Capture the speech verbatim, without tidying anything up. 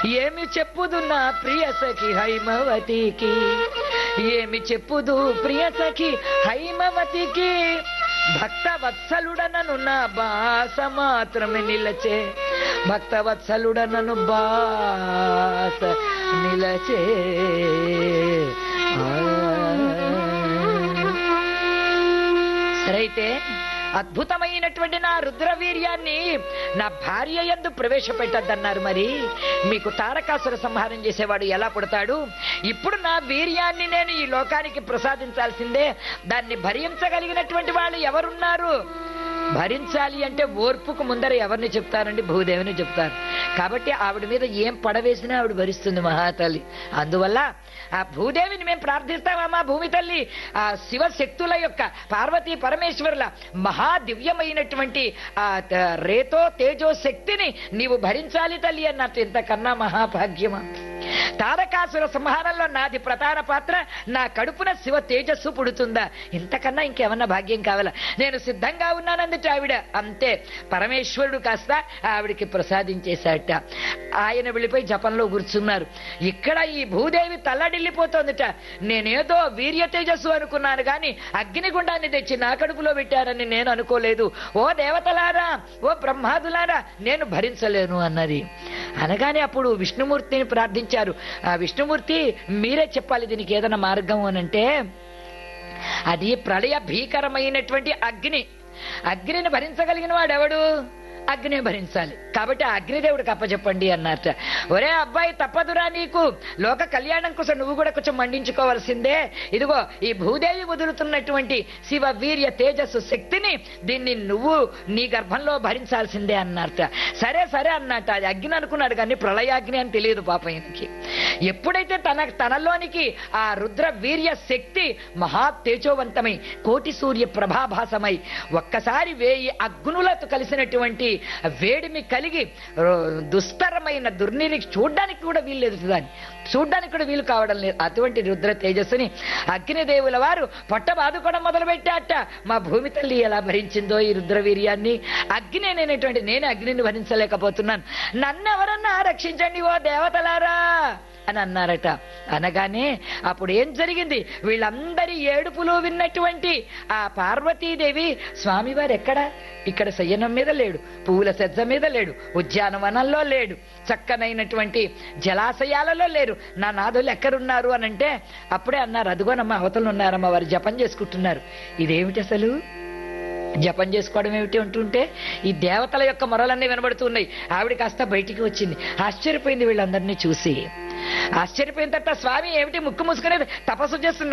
ఏమి చెప్పుదు నా ప్రియ సఖి హైమవతికి, ఏమి చెప్పుదు ప్రియ సఖి హైమవతికి, భక్త వత్సలుడనను నా బాస మాత్రమే నిలచే, భక్త వత్సలుడనను బాస నిలచే. సరైతే అద్భుతమైనటువంటి నా రుద్రవీర్యాన్ని నా భార్య యందు ప్రవేశపెట్టద్దన్నారు. మరి మీకు తారకాసుర సంహారం చేసేవాడు ఎలా పుడతాడు? ఇప్పుడు నా వీర్యాన్ని నేను ఈ లోకానికి ప్రసాదించాల్సిందే. దాన్ని భరించగలిగినటువంటి వాళ్ళు ఎవరున్నారు? భరించాలి అంటే ఓర్పుకు ముందర ఎవరిని చెప్తారండి? భూదేవిని చెప్తారు. కాబట్టి ఆవిడ మీద ఏం పడవేసినా ఆవిడ భరిస్తుంది మహాతల్లి. అందువల్ల ఆ భూదేవిని మేము ప్రార్థిస్తామమ్మా. భూమి తల్లి ఆ శివశక్తుల యొక్క, పార్వతీ పరమేశ్వరుల మహా దివ్యమైనటువంటి ఆ రేతో తేజో శక్తిని నీవు భరించాలి తల్లి అన్నట్టు. ఇంతకన్నా మహాభాగ్యమా? తారకాసుర సంహారంలో నాది ప్రధాన పాత్ర, నా కడుపున శివ తేజస్సు పుడుతుందా? ఇంతకన్నా ఇంకేమన్నా భాగ్యం కావాలా? నేను సిద్ధంగా ఉన్నానందుట ఆవిడ. అంతే, పరమేశ్వరుడు కాస్త ఆవిడికి ప్రసాదించేశాట. ఆయన వెళ్ళిపోయి జపంలో కూర్చున్నారు. ఇక్కడ ఈ భూదేవి తల్లడిల్లిపోతోందిట. నేనేదో వీర్య తేజస్సు అనుకున్నాను కానీ అగ్నిగుండాన్ని తెచ్చి నా కడుపులో పెట్టారని నేను అనుకోలేదు. ఓ దేవతలారా, ఓ బ్రహ్మాదులారా, నేను భరించలేను అన్నది. అనగానే అప్పుడు విష్ణుమూర్తిని ప్రార్థించారు. ఆ విష్ణుమూర్తి, మీరే చెప్పాలి దీనికి ఏదైనా మార్గం అనంటే, అది ప్రళయ భీకరమైనటువంటి అగ్ని. అగ్నిని భరించగలిగిన వాడెవడు? అగ్ని భరించాలి. కాబట్టి ఆ అగ్నిదేవుడికి అప్పచెప్పండి అన్నారట. ఒరే అబ్బాయి, తప్పదురా నీకు, లోక కళ్యాణం కోసం నువ్వు కూడా కొంచెం మండించుకోవాల్సిందే. ఇదిగో ఈ భూదేవి వదులుతున్నటువంటి శివ వీర్య తేజస్సు శక్తిని, దీన్ని నువ్వు నీ గర్భంలో భరించాల్సిందే అన్నారట. సరే సరే అన్నట్ట. అది అగ్ని అనుకున్నాడు కానీ ప్రళయాగ్ని అని తెలియదు పాప ఈయనకి. ఎప్పుడైతే తన తనలోనికి ఆ రుద్ర వీర్య శక్తి మహా తేజోవంతమై కోటి సూర్య ప్రభాభాసమై ఒక్కసారి వేయి అగ్నులతో కలిసినటువంటి వేడిమి కలిగి దుస్తరమైన దుర్నిరి చూడ్డానికి కూడా వీలు లేదు, దాన్ని చూడ్డానికి కూడా వీలు కావడం లేదు. అటువంటి రుద్ర తేజస్సుని అగ్నిదేవుల వారు పొట్టబాదుకోవడం మొదలు పెట్టాట. మా భూమి తల్లి ఎలా భరించిందో ఈ రుద్రవీర్యాన్ని. అగ్ని అనేటువంటి నేను అగ్నిని భరించలేకపోతున్నాను, నన్ను ఎవరన్నా రక్షించండి ఓ దేవతలారా అని అన్నారట. అనగానే అప్పుడు ఏం జరిగింది? వీళ్ళందరి ఏడుపులు విన్నటువంటి ఆ పార్వతీదేవి, స్వామివారు ఎక్కడ? ఇక్కడ శయనం మీద లేడు, పువ్వుల సజ్జ మీద లేడు, ఉద్యానవనంలో లేడు, చక్కనైనటువంటి జలాశయాలలో లేరు, నా నాదులు ఎక్కడున్నారు అని అంటే అప్పుడే అన్నారు, అదిగోనమ్మా అవతలు ఉన్నారమ్మా, వారు జపం చేసుకుంటున్నారు. ఇదేమిటి అసలు? జపం చేసుకోవడం ఏమిటి అంటుంటే ఈ దేవతల యొక్క మొరలన్నీ వినబడుతున్నాయి. ఆవిడ కాస్త బయటికి వచ్చింది. ఆశ్చర్యపోయింది వీళ్ళందరినీ చూసి. ఆశ్చర్యపోయిన తర్వాత, స్వామి ఏమిటి ముక్కు మూసుకునేది, తపస్సు చేస్తున్నా